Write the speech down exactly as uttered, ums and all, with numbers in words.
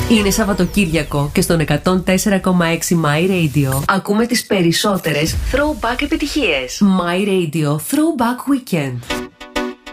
Είναι Σαββατοκύριακο και στον εκατόν τέσσερα κόμμα έξι My Radio ακούμε τις περισσότερες throwback επιτυχίες. My Radio Throwback Weekend.